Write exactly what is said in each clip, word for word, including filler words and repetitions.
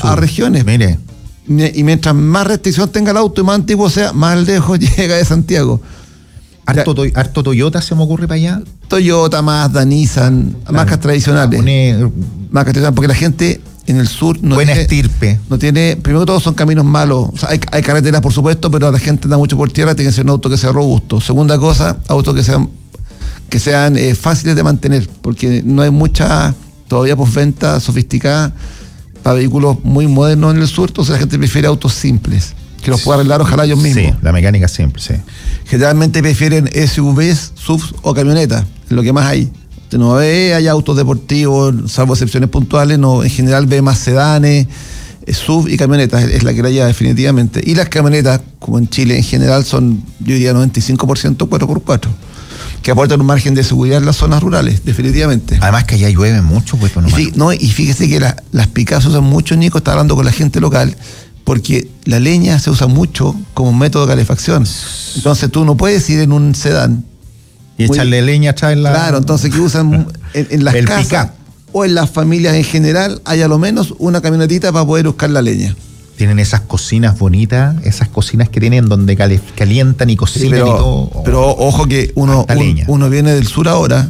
a regiones. Mire. Y mientras más restricción tenga el auto y más antiguo sea, más lejos llega de Santiago. Harto, to, harto Toyota se me ocurre para allá. Toyota, Mazda, Nissan, claro, marcas tradicionales. Pone, marcas tradicionales, porque la gente en el sur no buena tiene, estirpe. No tiene, primero que todo son caminos malos. O sea, hay, hay carreteras, por supuesto, pero la gente anda mucho por tierra, tiene que ser un auto que sea robusto. Segunda cosa, autos que sean, que sean eh, fáciles de mantener, porque no hay mucha todavía postventa sofisticada para vehículos muy modernos en el sur, entonces la gente prefiere autos simples, que los pueda arreglar ojalá ellos mismos. Sí, la mecánica simple, sí. Generalmente prefieren S U Vs, S U Vs o camionetas, es lo que más hay. Usted no ve, hay autos deportivos, salvo excepciones puntuales, no, en general ve más sedanes, S U V y camionetas, es la que la lleva definitivamente. Y las camionetas, como en Chile en general, son, yo diría, noventa y cinco por ciento cuatro por cuatro, que aportan un margen de seguridad en las zonas rurales, definitivamente. Además que allá llueve mucho, pues, no, y, sí, no, y fíjese que la, las pickups se usan mucho, Nico, está hablando con la gente local, porque la leña se usa mucho como método de calefacción. Entonces tú no puedes ir en un sedán y muy, echarle leña atrás en la... Claro, entonces que usan en, en las el casas pick-up. O en las familias en general hay a lo menos una camionetita para poder buscar la leña. Tienen esas cocinas bonitas, esas cocinas que tienen donde calientan y cocinan, sí, pero, y todo. Oh, pero ojo que uno, un, uno viene del sur ahora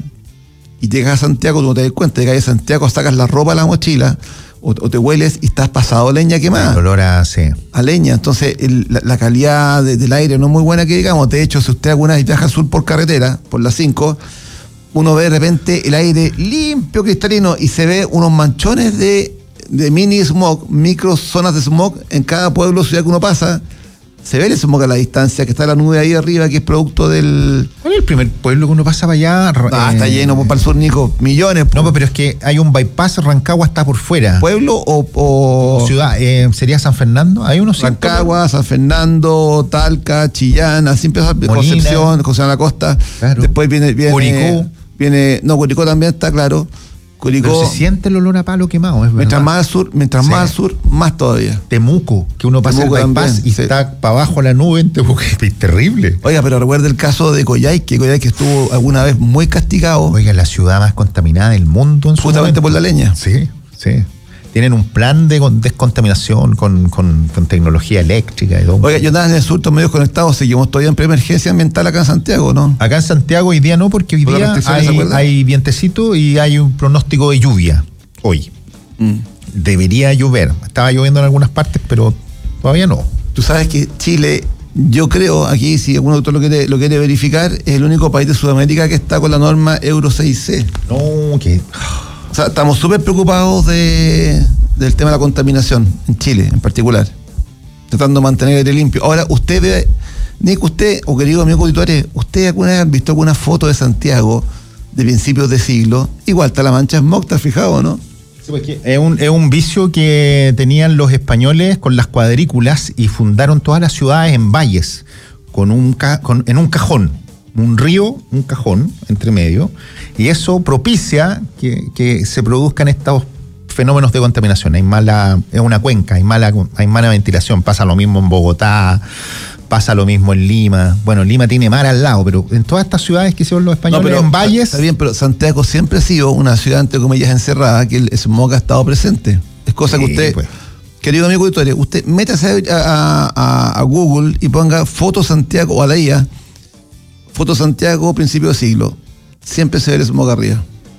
y llegas a Santiago, tú no te das cuenta, llegas a Santiago, sacas la ropa a la mochila o, o te hueles y estás pasado leña quemada. El olor a, sí. a leña. Entonces el, la, la calidad de, del aire no es muy buena que digamos. De hecho, si usted alguna vez viaja al sur por carretera, por las cinco, uno ve de repente el aire limpio, cristalino y se ve unos manchones de de mini smog, micro zonas de smog en cada pueblo, ciudad que uno pasa. Se ve el smog a la distancia, que está la nube ahí arriba, que es producto del... ¿Cuál es el primer pueblo que uno pasa para allá? Ah, eh... está lleno, pues, para el sur, Nico, millones. No, pero es que hay un bypass, Rancagua está por fuera. ¿Pueblo o...? o... o ciudad, eh, ¿sería San Fernando? Hay unos Rancagua, San Fernando, Talca, Chillán, así empieza Concepción, José de la Costa. Claro. Después viene... viene Curicó. Viene, no, Curicó también está, claro. Curicó, pero se siente el olor a palo quemado, es verdad. Mientras más al sur, mientras sí. más al sur, más todavía. Temuco, que uno pasa Temuco el bypass también, y sí. está para abajo la nube en Temuco, es terrible. Oiga, pero recuerda el caso de Coyhaique, Coyhaique estuvo alguna vez muy castigado. Oiga, la ciudad más contaminada del mundo en su justamente momento. Por la leña. Sí, sí. Tienen un plan de descontaminación con, con, con tecnología eléctrica y todo. Oiga, yo andaba en el sur, todos medios conectados, seguimos todavía en preemergencia ambiental acá en Santiago, ¿no? Acá en Santiago hoy día no, porque hoy día hay, hay vientecito y hay un pronóstico de lluvia hoy. Mm. Debería llover. Estaba lloviendo en algunas partes, pero todavía no. Tú sabes que Chile, yo creo, aquí, si alguno doctor lo quiere, lo quiere verificar, es el único país de Sudamérica que está con la norma Euro seis C. No, que... O sea, estamos súper preocupados de, del tema de la contaminación en Chile, en particular. Tratando de mantener el aire limpio. Ahora, usted ve, Nico, usted, o querido amigo auditores, ¿usted alguna vez ha visto alguna foto de Santiago de principios de siglo? Igual está la mancha smog, ¿está fijado, no? Sí, porque es un, es un vicio que tenían los españoles con las cuadrículas y fundaron todas las ciudades en valles, con un ca, con, en un cajón. Un río, un cajón entre medio, y eso propicia que, que se produzcan estos fenómenos de contaminación. Hay mala, es una cuenca, hay mala, hay mala ventilación. Pasa lo mismo en Bogotá, pasa lo mismo en Lima. Bueno, Lima tiene mar al lado, pero en todas estas ciudades que hicieron los españoles, no, pero, en valles... Está bien, pero Santiago siempre ha sido una ciudad, entre comillas, encerrada, que el smog ha estado presente. Es cosa sí, que usted... Pues. Querido amigo auditores, usted métase a, a, a Google y ponga foto Santiago o a la I A, foto Santiago, principio de siglo. Siempre se ve el smog arriba.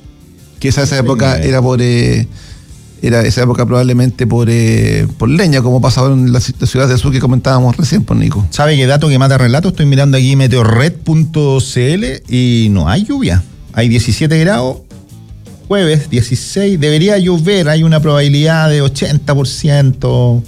Que esa, esa época era por... Eh, era esa época probablemente por eh, por leña, como pasaba en las, las ciudades del sur que comentábamos recién, por Nico. ¿Sabe qué dato que mata relato? Estoy mirando aquí meteorred punto c l y no hay lluvia. Hay diecisiete grados, jueves dieciséis, debería llover, hay una probabilidad de ochenta por ciento.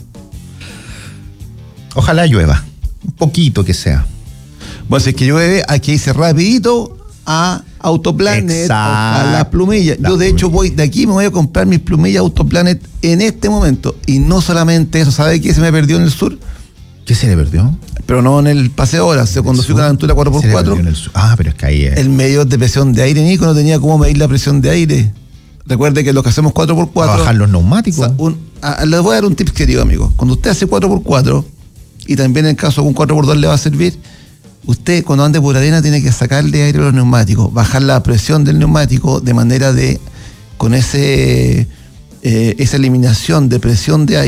Ojalá llueva, un poquito que sea. Bueno, si es que llueve, hay que irse rapidito a Autoplanet, a las plumillas. Yo de hecho voy, de aquí me voy a comprar mis plumillas Autoplanet en este momento. Y no solamente eso, ¿sabe qué se me perdió en el sur? ¿Qué se le perdió? Pero no en el paseo ahora, se cuando fui con la aventura cuatro por cuatro. Ah, pero es que ahí es. El medidor de presión de aire, Nico, no tenía cómo medir la presión de aire. Recuerde que lo que hacemos cuatro por cuatro... Bajar los neumáticos. O sea, un, a, les voy a dar un tip, querido amigo. Cuando usted hace cuatro por cuatro, y también en el caso de un cuatro por dos le va a servir, usted cuando ande por arena tiene que sacarle aire a los neumáticos, bajar la presión del neumático de manera de, con ese eh, esa eliminación de presión de aire,